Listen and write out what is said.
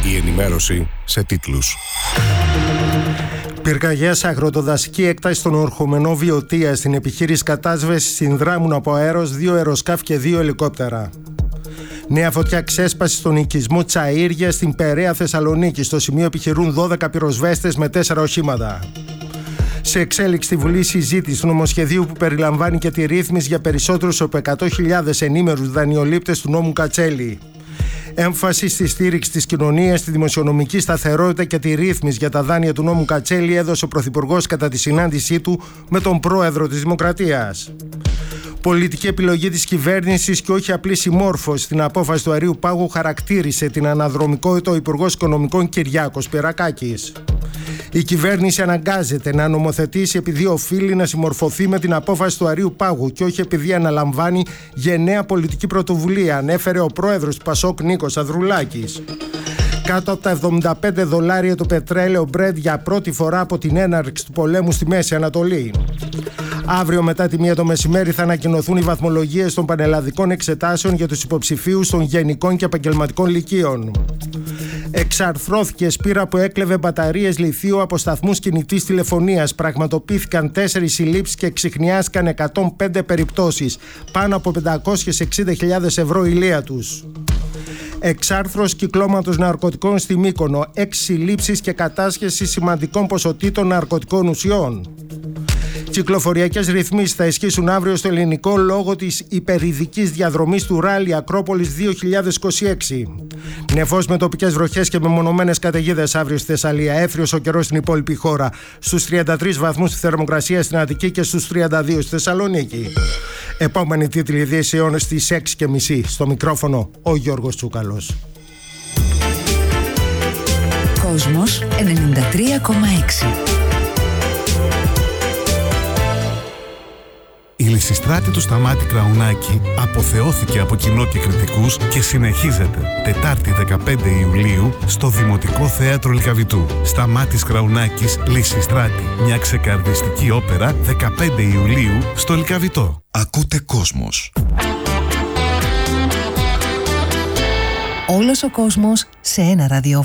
Η ενημέρωση σε τίτλους. Πυρκαγιές σε αγροτοδασική έκταση στον ορχομενό Βιωτία. Στην επιχείρηση κατάσβεσης συνδράμουν από αέρος 2 αεροσκάφη και 2 ελικόπτερα. Νέα φωτιά ξέσπασε στον οικισμό Τσαΐρια στην Περαία Θεσσαλονίκη. Στο σημείο επιχειρούν 12 πυροσβέστες με 4 οχήματα. Σε εξέλιξη στη Βουλή συζήτηση του νομοσχεδίου που περιλαμβάνει και τη ρύθμιση για περισσότερους από 100.000 ενήμερους δανειολήπτες του νόμου Κατσέλη. Έμφαση στη στήριξη της κοινωνίας, στη δημοσιονομική σταθερότητα και τη ρύθμιση για τα δάνεια του νόμου Κατσέλη έδωσε ο Πρωθυπουργός κατά τη συνάντησή του με τον Πρόεδρο της Δημοκρατίας. Πολιτική επιλογή της κυβέρνησης και όχι απλή συμμόρφωση στην απόφαση του Αερίου Πάγου χαρακτήρισε την αναδρομικότητα ο Υπουργός Οικονομικών Κυριάκος Πυρακάκης. Η κυβέρνηση αναγκάζεται να νομοθετήσει επειδή οφείλει να συμμορφωθεί με την απόφαση του Αερίου Πάγου και όχι επειδή αναλαμβάνει γενναία πολιτική πρωτοβουλία, ανέφερε ο πρόεδρος του Πασόκ Νίκος Ανδρουλάκης. Κάτω από τα $75 το πετρέλαιο Brent για πρώτη φορά από την έναρξη του πολέμου στη Μέση Ανατολή. Αύριο μετά τη 1 το μεσημέρι θα ανακοινωθούν οι βαθμολογίες των πανελλαδικών εξετάσεων για τους υποψηφίους των γενικών και επαγγελματικών λυκείων. Εξαρθρώθηκε σπήρα που έκλεβε μπαταρίες λιθίου από σταθμούς κινητής τηλεφωνίας. Πραγματοποιήθηκαν 4 συλλήψεις και εξιχνιάστηκαν 105 περιπτώσεις. Πάνω από 560.000 ευρώ ηλία τους. Εξάρθρωση κυκλώματος ναρκωτικών στη Μύκονο. 6 συλλήψεις και κατάσχεση σημαντικών ποσοτήτων ναρκωτικών ουσιών. Κυκλοφοριακές ρυθμίσεις θα ισχύσουν αύριο στο ελληνικό λόγω της υπερηδικής διαδρομής του Ράλι Ακρόπολης 2026. Νεφός με τοπικές βροχές και μεμονωμένες καταιγίδες αύριο στη Θεσσαλία. Έθριος ο καιρός στην υπόλοιπη χώρα. Στους 33 βαθμούς τη θερμοκρασία στην Αττική και στους 32 στη Θεσσαλονίκη. Επόμενη τίτλη ειδήσεων στις 6:30. Στο μικρόφωνο ο Γιώργος Τσούκαλος. Κόσμος 93,6. Η Λυσιστράτη του Σταμάτη Κραουνάκη αποθεώθηκε από κοινό και κριτικούς και συνεχίζεται Τετάρτη 15 Ιουλίου στο Δημοτικό Θέατρο Λυκαβητού. Σταμάτης Κραουνάκης, Λυσιστράτη. Μια ξεκαρδιστική όπερα 15 Ιουλίου στο Λυκαβητό. Ακούτε Κόσμος. Όλος ο κόσμος σε ένα ραδιόφωνο.